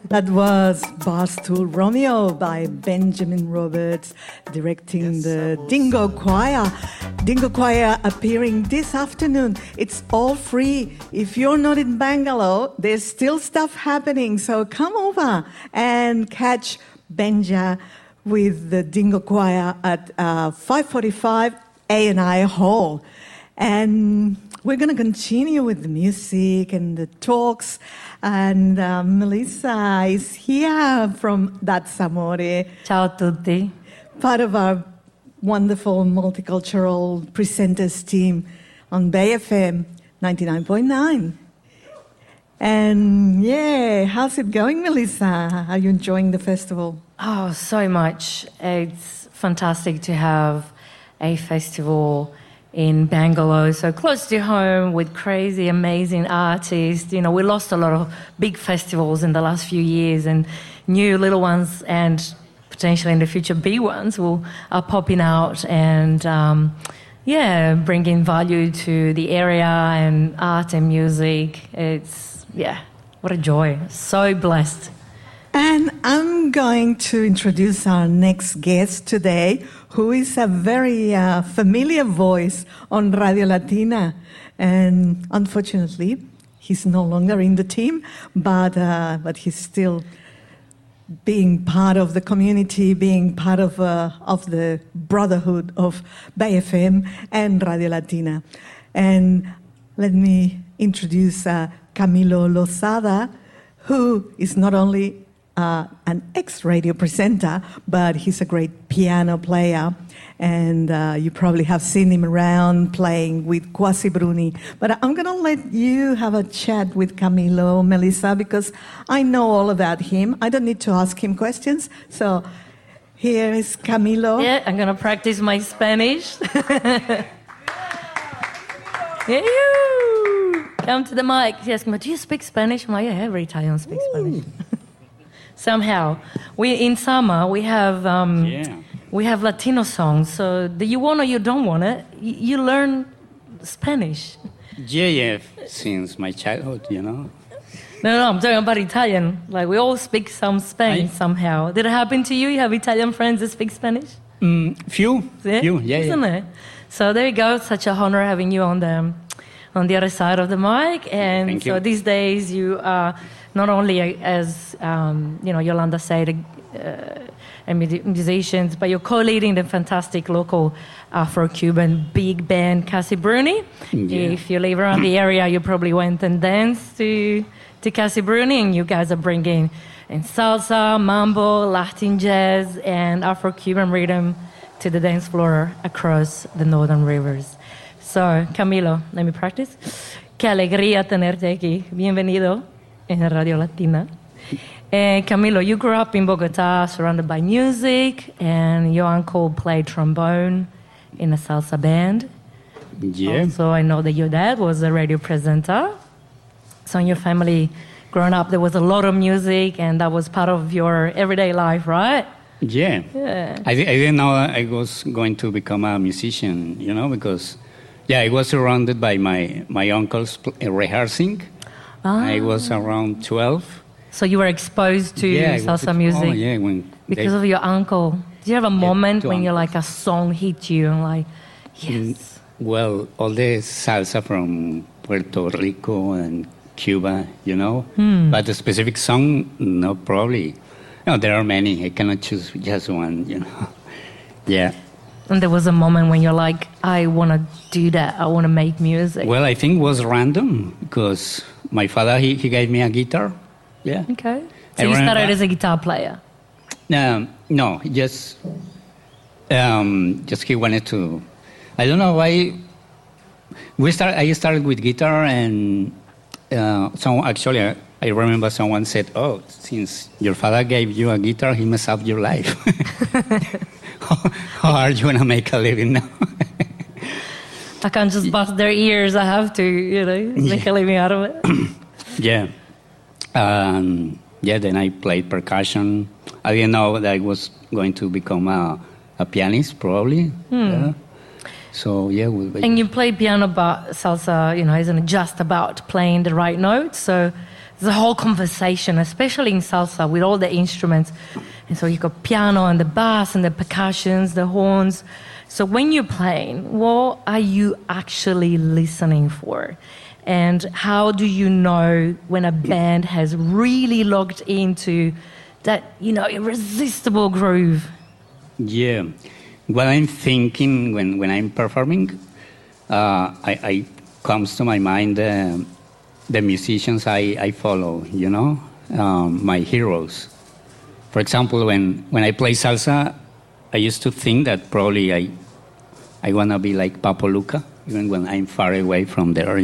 That was Barstool Romeo by Benjamin Roberts, directing the Dingo Choir. Dingo Choir appearing this afternoon. It's all free. If you're not in Bangalore, there's still stuff happening. So come over and catch Benja with the Dingo Choir at 5:45 A&I Hall. And we're going to continue with the music and the talks. And Melissa is here from That's Amore. Ciao a tutti. Part of our wonderful multicultural presenters team on Bay FM 99.9. And yeah, how's it going, Melissa? Are you enjoying the festival? Oh, so much. It's fantastic to have a festival in Bangalore, so close to home with crazy, amazing artists. You know, we lost a lot of big festivals in the last few years, and new little ones and potentially in the future big ones are popping out and, bringing value to the area and art and music. It's, what a joy. So blessed. And I'm going to introduce our next guest today, who is a very familiar voice on Radio Latina. And unfortunately, he's no longer in the team, but he's still being part of the community, being part of the brotherhood of Bay FM and Radio Latina. And let me introduce Camilo Lozada, who is not only an ex-radio presenter, but he's a great piano player, and you probably have seen him around playing with Quasi Bruni. But I'm going to let you have a chat with Camilo, Melissa, because I know all about him. I don't need to ask him questions. So here is Camilo. Yeah, I'm going to practice my Spanish. Come to the mic. He asked me, do you speak Spanish? I'm like, yeah, every Italian speaks Spanish. Somehow, in summer we have Latino songs. So do you want or you don't want it? You learn Spanish. Yeah, since my childhood, you know. No, I'm talking about Italian. Like we all speak some Spanish somehow. Did it happen to you? You have Italian friends that speak Spanish? Few, Isn't it? So there you go. Such a honor having you on the other side of the mic. And Thank so you. these days you are not only as, Yolanda said, musicians, but you're co-leading the fantastic local Afro-Cuban big band, Quasi Bruni. Yeah. If you live around the area, you probably went and danced to Quasi Bruni, and you guys are bringing in salsa, mambo, Latin jazz, and Afro-Cuban rhythm to the dance floor across the northern rivers. So, Camilo, let me practice. Qué alegría tenerte aquí. Bienvenido en Radio Latina. Camilo, you grew up in Bogota, surrounded by music, and your uncle played trombone in a salsa band. Yeah. Also, I know that your dad was a radio presenter. So in your family, growing up, there was a lot of music, and that was part of your everyday life, right? Yeah. Yeah. I didn't know I was going to become a musician, you know, because, I was surrounded by my uncles rehearsing. I was around 12. So you were exposed to salsa music because of your uncle. Did you have a moment when you're like a song hit you and like, yes? Well, all the salsa from Puerto Rico and Cuba, you know. But the specific song, no, probably. No, there are many. I cannot choose just one, you know. Yeah. And there was a moment when you're like, I want to do that. I want to make music. Well, I think it was random because my father, he gave me a guitar. Yeah. Okay. So you started as a guitar player? No, just he wanted to. I don't know why. I started with guitar, and I remember someone said, "Oh, since your father gave you a guitar, he messed up your life. How are you gonna make a living now?" I can't just bust their ears. I have to, make a living out of it. Yeah. Then I played percussion. I didn't know that I was going to become a pianist, probably. Yeah. So, And you play piano, but salsa, isn't just about playing the right notes. So there's a whole conversation, especially in salsa with all the instruments. And so you got piano and the bass and the percussions, the horns. So when you're playing, what are you actually listening for? And how do you know when a band has really locked into that, irresistible groove? Yeah. What I'm thinking when I'm performing, I comes to my mind the musicians I follow, my heroes. For example, when I play salsa, I used to think that probably I want to be like Papo Luca, even when I'm far away from there,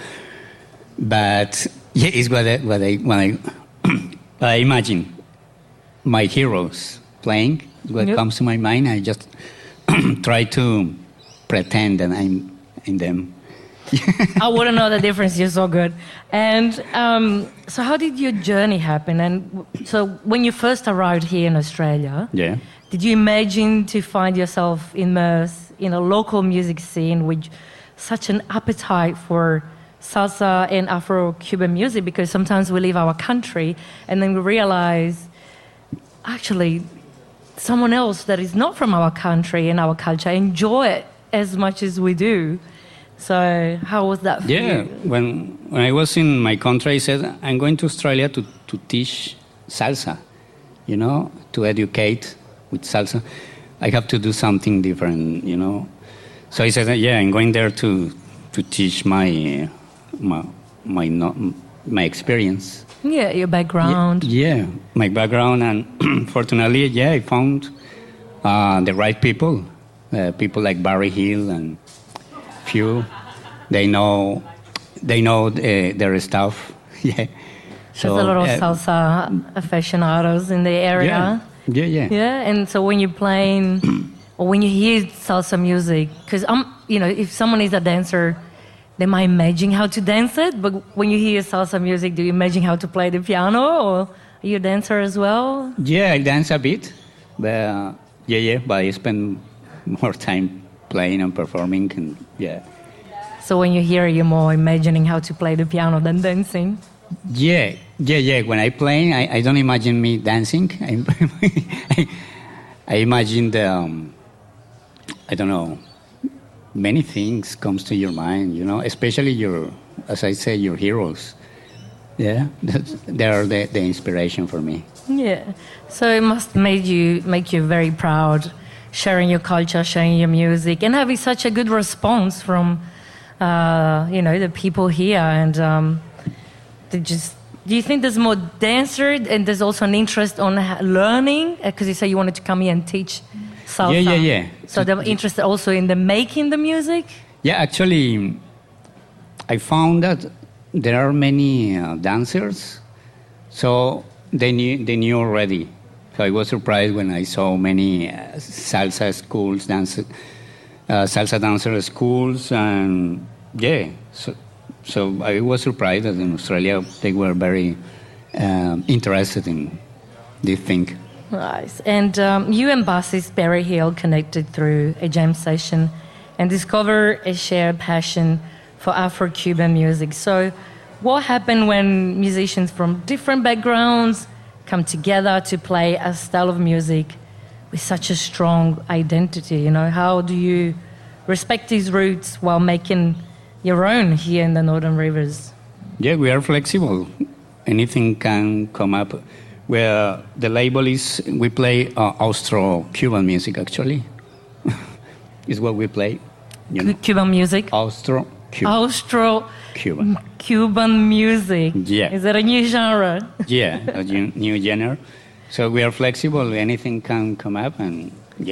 But yeah, it's when I imagine my heroes playing, what comes to my mind. I just try to pretend that I'm in them. I wouldn't know the difference. You're so good. And so how did your journey happen? And so when you first arrived here in Australia, did you imagine to find yourself immersed in a local music scene with such an appetite for salsa and Afro-Cuban music? Because sometimes we leave our country and then we realize, actually, someone else that is not from our country and our culture enjoy it as much as we do. So how was that for you? When I was in my country, I said, I'm going to Australia to teach salsa, to educate with salsa. I have to do something different, So I said, I'm going there to teach my experience. Yeah, your background. Yeah, my background. And fortunately, I found the right people. People like Barry Hill and few. They know their stuff. Yeah. So there's a lot of salsa aficionados in the area. Yeah. Yeah, and so when you're playing or when you hear salsa music, because if someone is a dancer, they might imagine how to dance it, but when you hear salsa music, do you imagine how to play the piano, or are you a dancer as well? Yeah, I dance a bit, but but I spend more time playing and performing, and So when you hear, you're more imagining how to play the piano than dancing? Yeah. When I play, I don't imagine me dancing. I imagine I don't know, many things comes to your mind, especially as I say, your heroes. Yeah, they are the inspiration for me. Yeah, so it must make you very proud, sharing your culture, sharing your music, and having such a good response from, the people here. And do you think there's more dancers and there's also an interest on learning? Because you say you wanted to come here and teach salsa. Yeah. So they're interested also in making the music? Yeah, actually, I found that there are many dancers, so they knew already. So I was surprised when I saw many salsa schools, salsa dancer schools, and so I was surprised that in Australia they were very interested in this thing. Nice. And you and bassist Barry Hill connected through a jam session and discovered a shared passion for Afro-Cuban music. So what happened when musicians from different backgrounds come together to play a style of music with such a strong identity? How do you respect these roots while making your own here in the Northern Rivers? Yeah, we are flexible. Anything can come up. Where the label is, we play Austro-Cuban music, actually. Is what we play. Cuban music? Austro-Cuban. Cuban music. Yeah. Is that a new genre? Yeah, a new genre. So we are flexible. Anything can come up, and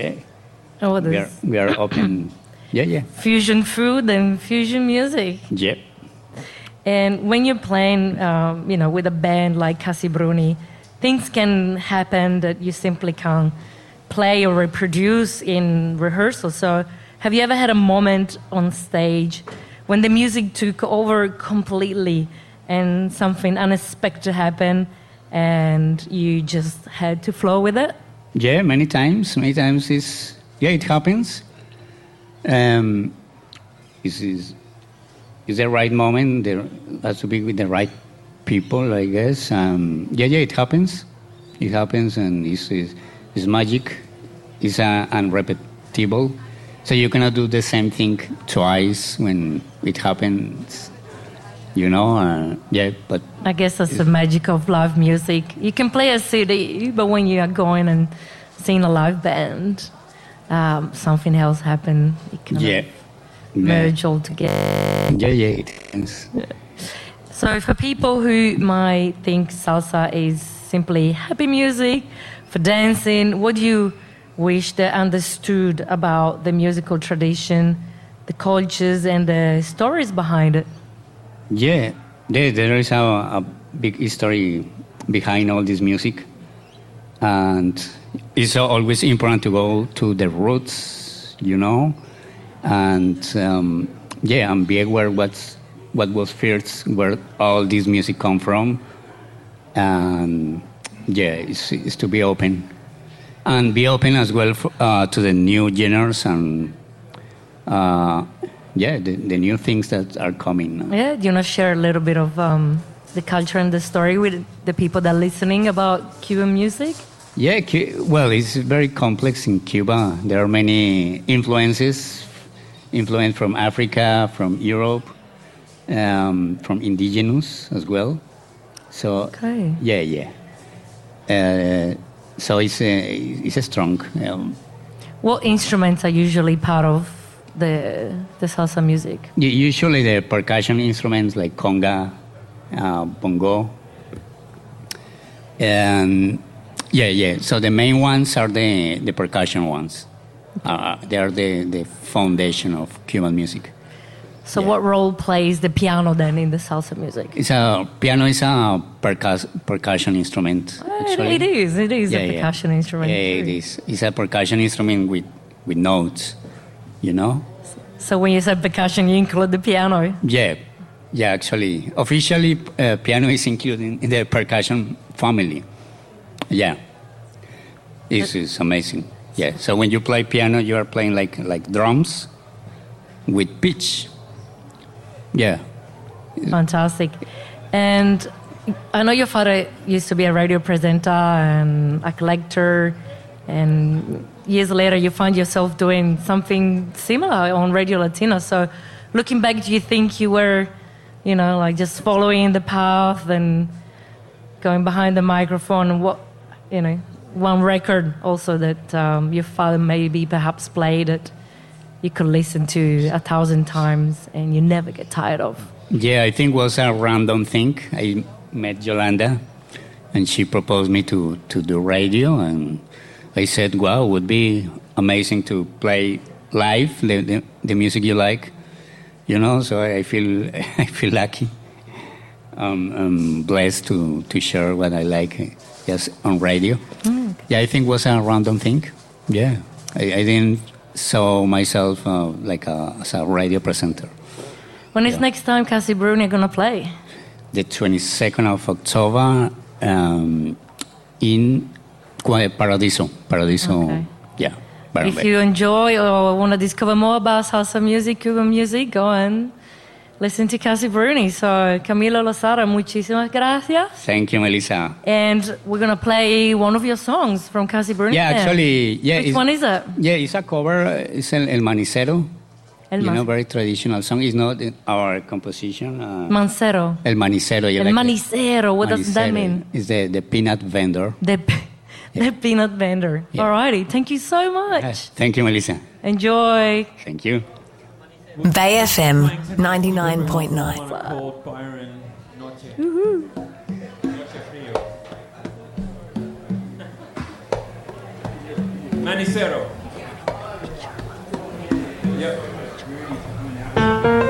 we are open. Yeah. Fusion food and fusion music. Yeah. And when you're playing, with a band like Casi Bruni, things can happen that you simply can't play or reproduce in rehearsal. So have you ever had a moment on stage when the music took over completely and something unexpected happened and you just had to flow with it? Yeah, many times. It happens. Is the right moment. There has to be with the right people, I guess. Yeah, it happens. It happens, and it's magic. It's unrepeatable. So you cannot do the same thing twice when it happens. But I guess that's the magic of live music. You can play a CD, but when you are going and seeing a live band, something else happen. It can merge all together. Yeah, it is. So for people who might think salsa is simply happy music for dancing, what do you wish they understood about the musical tradition, the cultures, and the stories behind it? Yeah, there is a big history behind all this music. And it's always important to go to the roots, and and be aware what was first, where all this music come from. And it's to be open. And be open as well to the new genres and the new things that are coming. Yeah, do you want to share a little bit of the culture and the story with the people that are listening about Cuban music? Yeah, well, it's very complex in Cuba. There are many influence from Africa, from Europe, from indigenous as well. So okay. Yeah. So it's a strong. What instruments are usually part of the salsa music? Usually the percussion instruments like conga, bongo, and So the main ones are the percussion ones. They are the foundation of Cuban music. So what role plays the piano then in the salsa music? Piano is a percussion instrument. Actually, it is a percussion instrument. Yeah, it is. It's a percussion instrument with notes. So when you say percussion, you include the piano. Yeah. Actually, officially, piano is included in the percussion family. Yeah, it's amazing. Yeah. So when you play piano, you are playing like drums with pitch. Yeah. Fantastic. And I know your father used to be a radio presenter and a collector, and years later you find yourself doing something similar on Radio Latina. So looking back, do you think you were, just following the path and going behind the microphone? What, one record also that your father maybe perhaps played it, you could listen to 1,000 times and you never get tired of? Yeah, I think it was a random thing. I met Yolanda and she proposed me to do radio, and I said, wow, it would be amazing to play live the music you like, so I feel lucky. I'm blessed to share what I like just on radio. Yeah, I think it was a random thing. Yeah, I didn't saw myself as a radio presenter. When is next time Casi Bruni going to play? The 22nd of October in Paradiso. Okay. Yeah. If you enjoy or want to discover more about salsa music, Cuban music, go and listen to Casi Bruni. So, Camilo Lozada, muchísimas gracias. Thank you, Melissa. And we're going to play one of your songs from Casi Bruni. Yeah, actually, Which one is it? Yeah, it's a cover. It's El Manicero. Very traditional song. It's not our composition. Mancero. El Manicero. El Manicero. What does that mean? It's the peanut vendor. The peanut vendor. Yeah. All righty. Thank you so much. Thank you, Melissa. Enjoy. Thank you. Bay FM 99.9. Called Byron Noche. Noche Frío. Manicero. Yep.